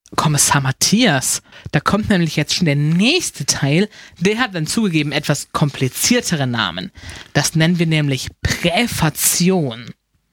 Kommissar Matthias, da kommt nämlich jetzt schon der nächste Teil, der hat dann zugegeben etwas kompliziertere Namen. Das nennen wir nämlich Präfation.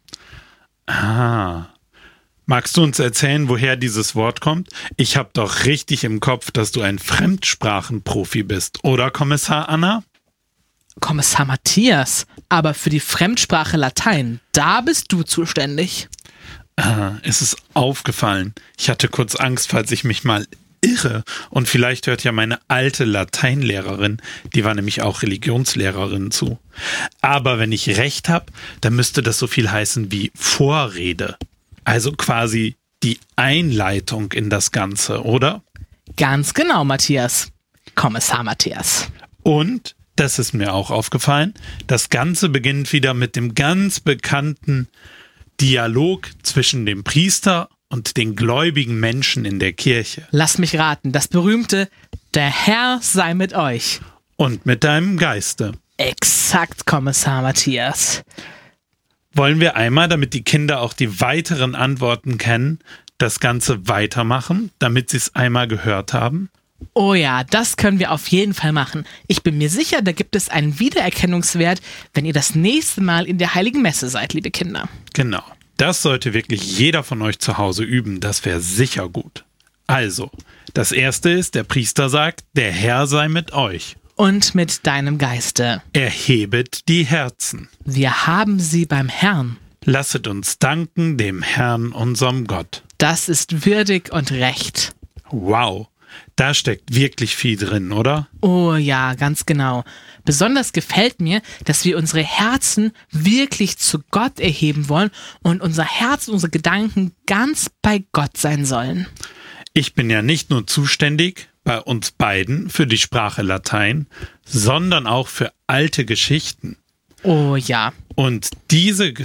Ah. Magst du uns erzählen, woher dieses Wort kommt? Ich habe doch richtig im Kopf, dass du ein Fremdsprachenprofi bist, oder Kommissar Anna? Kommissar Matthias, aber für die Fremdsprache Latein, da bist du zuständig. Es ist aufgefallen. Ich hatte kurz Angst, falls ich mich mal irre. Und vielleicht hört ja meine alte Lateinlehrerin, die war nämlich auch Religionslehrerin, zu. Aber wenn ich recht habe, dann müsste das so viel heißen wie Vorrede. Also quasi die Einleitung in das Ganze, oder? Ganz genau, Matthias. Kommissar Matthias. Und, das ist mir auch aufgefallen, das Ganze beginnt wieder mit dem ganz bekannten Dialog zwischen dem Priester und den gläubigen Menschen in der Kirche. Lass mich raten, das berühmte „Der Herr sei mit euch". Und mit deinem Geiste. Exakt, Kommissar Matthias. Wollen wir einmal, damit die Kinder auch die weiteren Antworten kennen, das Ganze weitermachen, damit sie es einmal gehört haben? Oh ja, das können wir auf jeden Fall machen. Ich bin mir sicher, da gibt es einen Wiedererkennungswert, wenn ihr das nächste Mal in der Heiligen Messe seid, liebe Kinder. Genau. Das sollte wirklich jeder von euch zu Hause üben. Das wäre sicher gut. Also, das erste ist, der Priester sagt, der Herr sei mit euch. Und mit deinem Geiste. Erhebet die Herzen. Wir haben sie beim Herrn. Lasset uns danken dem Herrn, unserem Gott. Das ist würdig und recht. Wow. Da steckt wirklich viel drin, oder? Oh ja, ganz genau. Besonders gefällt mir, dass wir unsere Herzen wirklich zu Gott erheben wollen und unser Herz, unsere Gedanken ganz bei Gott sein sollen. Ich bin ja nicht nur zuständig, bei uns beiden, für die Sprache Latein, sondern auch für alte Geschichten. Oh ja. Und diese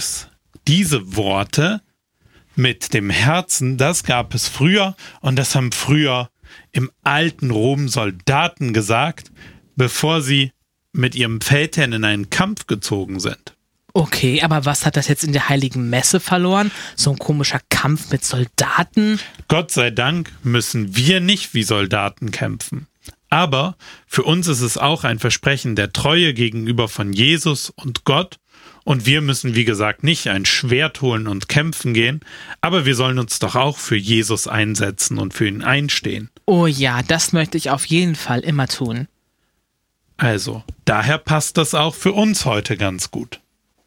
Worte mit dem Herzen, das gab es früher und das haben früher im alten Rom Soldaten gesagt, bevor sie mit ihrem Feldherrn in einen Kampf gezogen sind. Okay, aber was hat das jetzt in der Heiligen Messe verloren? So ein komischer Kampf mit Soldaten? Gott sei Dank müssen wir nicht wie Soldaten kämpfen. Aber für uns ist es auch ein Versprechen der Treue gegenüber von Jesus und Gott. Und wir müssen, wie gesagt, nicht ein Schwert holen und kämpfen gehen, aber wir sollen uns doch auch für Jesus einsetzen und für ihn einstehen. Oh ja, das möchte ich auf jeden Fall immer tun. Also, daher passt das auch für uns heute ganz gut.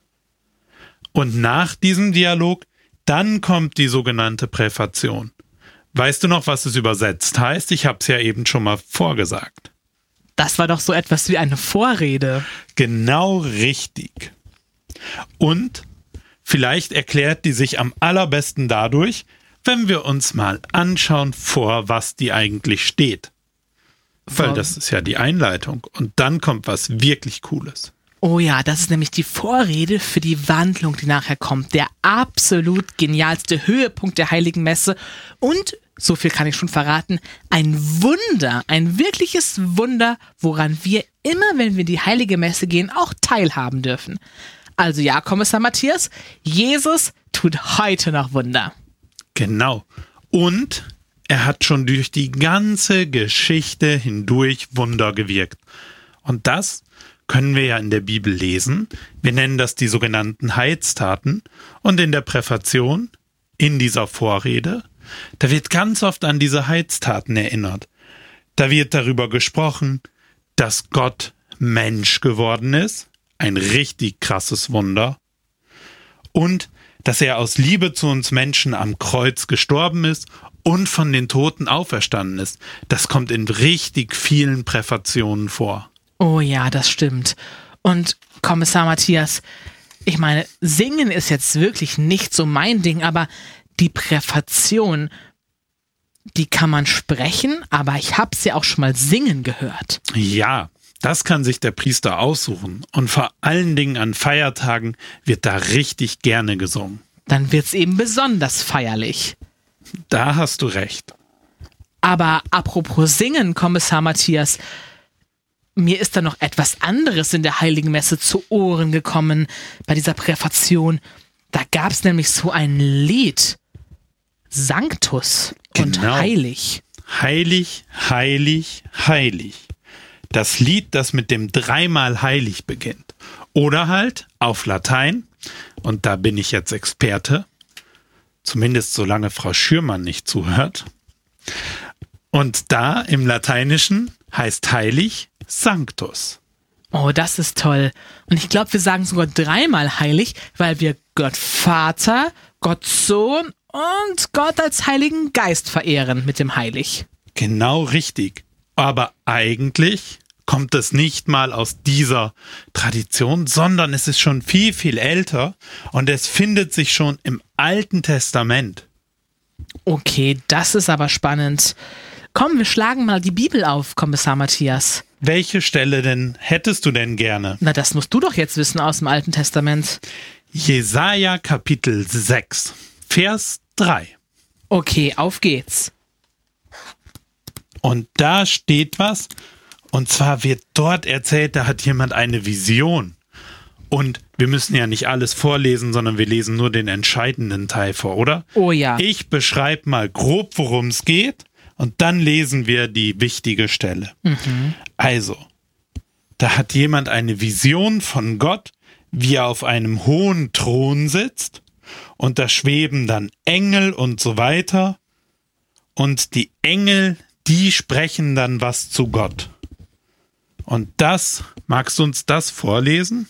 Und nach diesem Dialog, dann kommt die sogenannte Präfation. Weißt du noch, was es übersetzt heißt? Ich habe es ja eben schon mal vorgesagt. Das war doch so etwas wie eine Vorrede. Genau richtig. Und vielleicht erklärt die sich am allerbesten dadurch, wenn wir uns mal anschauen, vor was die eigentlich steht. Weil das ist ja die Einleitung. Und dann kommt was wirklich Cooles. Oh ja, das ist nämlich die Vorrede für die Wandlung, die nachher kommt. Der absolut genialste Höhepunkt der Heiligen Messe. Und, so viel kann ich schon verraten, ein Wunder, ein wirkliches Wunder, woran wir immer, wenn wir in die Heilige Messe gehen, auch teilhaben dürfen. Also ja, Kommissar Matthias, Jesus tut heute noch Wunder. Genau. Und er hat schon durch die ganze Geschichte hindurch Wunder gewirkt. Und das können wir ja in der Bibel lesen. Wir nennen das die sogenannten Heilstaten. Und in der Präfation, in dieser Vorrede, da wird ganz oft an diese Heilstaten erinnert. Da wird darüber gesprochen, dass Gott Mensch geworden ist. Ein richtig krasses Wunder. Und dass er aus Liebe zu uns Menschen am Kreuz gestorben ist und von den Toten auferstanden ist. Das kommt in richtig vielen Präfationen vor. Oh ja, das stimmt. Und Kommissar Matthias, ich meine, singen ist jetzt wirklich nicht so mein Ding, aber die Präfation, die kann man sprechen, aber ich habe sie auch schon mal singen gehört. Ja, das kann sich der Priester aussuchen. Und vor allen Dingen an Feiertagen wird da richtig gerne gesungen. Dann wird's eben besonders feierlich. Da hast du recht. Aber apropos Singen, Kommissar Matthias, mir ist da noch etwas anderes in der Heiligen Messe zu Ohren gekommen bei dieser Präfation. Da gab's nämlich so ein Lied. Sanctus und Genau. heilig. Heilig, heilig, heilig. Das Lied, das mit dem dreimal heilig beginnt. Oder halt auf Latein, und da bin ich jetzt Experte, zumindest solange Frau Schürmann nicht zuhört. Und da im Lateinischen heißt heilig Sanctus. Oh, das ist toll. Und ich glaube, wir sagen sogar dreimal heilig, weil wir Gott Vater, Gott Sohn und Gott als Heiligen Geist verehren mit dem Heilig. Genau richtig. Aber eigentlich kommt es nicht mal aus dieser Tradition, sondern es ist schon viel, viel älter und es findet sich schon im Alten Testament. Okay, das ist aber spannend. Komm, wir schlagen mal die Bibel auf, Kommissar Matthias. Welche Stelle denn hättest du denn gerne? Na, das musst du doch jetzt wissen aus dem Alten Testament. Jesaja Kapitel 6, Vers 3. Okay, auf geht's. Und da steht was, und zwar wird dort erzählt, da hat jemand eine Vision. Und wir müssen ja nicht alles vorlesen, sondern wir lesen nur den entscheidenden Teil vor, oder? Oh ja. Ich beschreibe mal grob, worum es geht, und dann lesen wir die wichtige Stelle. Also, da hat jemand eine Vision von Gott, wie er auf einem hohen Thron sitzt, und da schweben dann Engel und so weiter, und die Engel, die sprechen dann was zu Gott. Und magst du uns das vorlesen?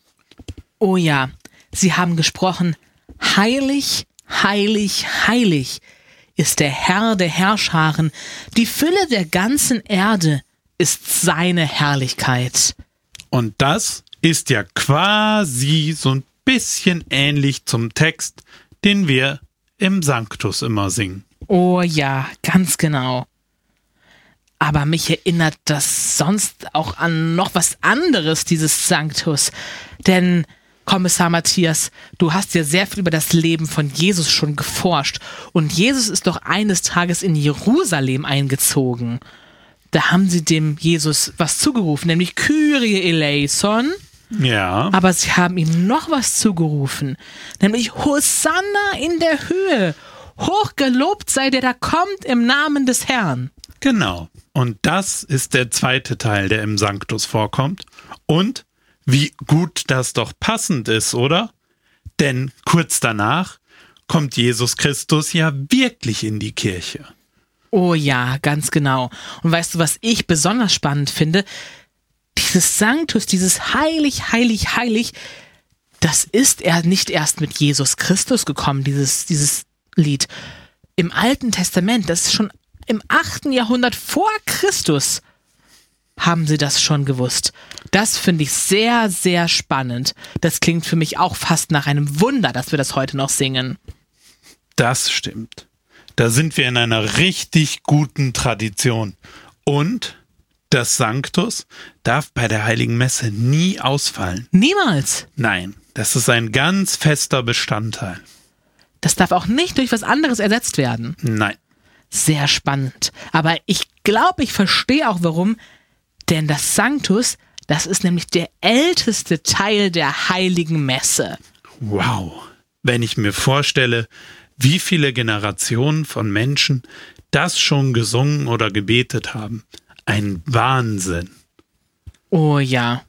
Oh ja, sie haben gesprochen, heilig, heilig, heilig ist der Herr der Herrscharen, die Fülle der ganzen Erde ist seine Herrlichkeit. Und das ist ja quasi so ein bisschen ähnlich zum Text, den wir im Sanctus immer singen. Oh ja, ganz genau. Aber mich erinnert das sonst auch an noch was anderes, dieses Sanctus. Denn, Kommissar Matthias, du hast ja sehr viel über das Leben von Jesus schon geforscht. Und Jesus ist doch eines Tages in Jerusalem eingezogen. Da haben sie dem Jesus was zugerufen, nämlich Kyrie eleison. Ja. Aber sie haben ihm noch was zugerufen, nämlich Hosanna in der Höhe. Hochgelobt sei der da kommt im Namen des Herrn. Genau. Und das ist der zweite Teil, der im Sanctus vorkommt. Und wie gut das doch passend ist, oder? Denn kurz danach kommt Jesus Christus ja wirklich in die Kirche. Oh ja, ganz genau. Und weißt du, was ich besonders spannend finde? Dieses Sanctus, dieses heilig, heilig, heilig, das ist nicht erst mit Jesus Christus gekommen, dieses Lied. Im Alten Testament, das ist schon im 8. Jahrhundert vor Christus, haben sie das schon gewusst. Das finde ich sehr, sehr spannend. Das klingt für mich auch fast nach einem Wunder, dass wir das heute noch singen. Das stimmt. Da sind wir in einer richtig guten Tradition. Und das Sanctus darf bei der Heiligen Messe nie ausfallen. Niemals. Nein, das ist ein ganz fester Bestandteil. Das darf auch nicht durch was anderes ersetzt werden. Nein. Sehr spannend. Aber ich glaube, ich verstehe auch warum. Denn das Sanctus, das ist nämlich der älteste Teil der Heiligen Messe. Wow. Wenn ich mir vorstelle, wie viele Generationen von Menschen das schon gesungen oder gebetet haben. Ein Wahnsinn. Oh ja.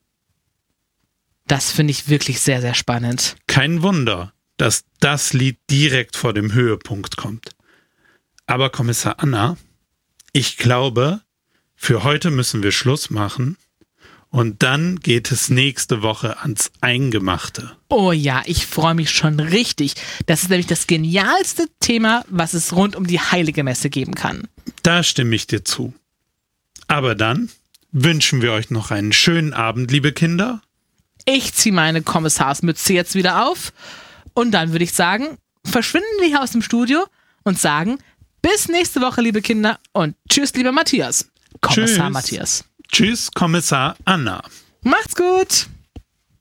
Das finde ich wirklich sehr, sehr spannend. Kein Wunder, dass das Lied direkt vor dem Höhepunkt kommt. Aber Kommissar Anna, ich glaube, für heute müssen wir Schluss machen und dann geht es nächste Woche ans Eingemachte. Oh ja, ich freue mich schon richtig. Das ist nämlich das genialste Thema, was es rund um die Heilige Messe geben kann. Da stimme ich dir zu. Aber dann wünschen wir euch noch einen schönen Abend, liebe Kinder. Ich ziehe meine Kommissarsmütze jetzt wieder auf und dann würde ich sagen, verschwinden wir hier aus dem Studio und sagen, bis nächste Woche, liebe Kinder, und tschüss, lieber Matthias. Kommissar Tschüss. Matthias. Tschüss, Kommissar Anna. Macht's gut.